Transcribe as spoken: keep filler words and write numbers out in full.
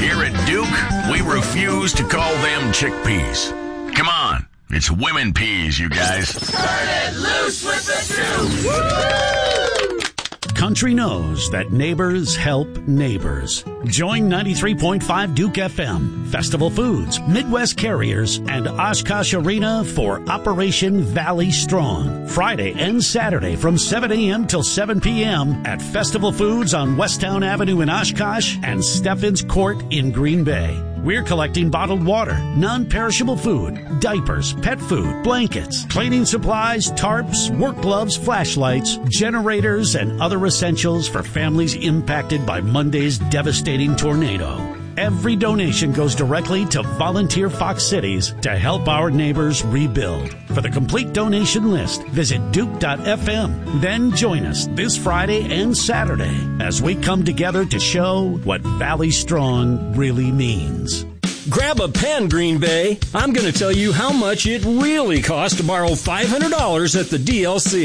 Here at Duke, we refuse to call them chickpeas. Come on, it's women peas, you guys. Turn it loose with the truth. Woo! Country knows that neighbors help neighbors. Join ninety-three point five Duke F M, Festival Foods, Midwest Carriers, and Oshkosh Arena for Operation Valley Strong. Friday and Saturday from seven a.m. till seven p.m. at Festival Foods on Westtown Avenue in Oshkosh and Steffens Court in Green Bay. We're collecting bottled water, non-perishable food, diapers, pet food, blankets, cleaning supplies, tarps, work gloves, flashlights, generators, and other essentials for families impacted by Monday's devastating tornado. Every donation goes directly to Volunteer Fox Cities to help our neighbors rebuild. For the complete donation list, visit duke dot f m. Then join us this Friday and Saturday as we come together to show what Valley Strong really means. Grab a pen, Green Bay. I'm going to tell you how much it really costs to borrow five hundred dollars at the D L C.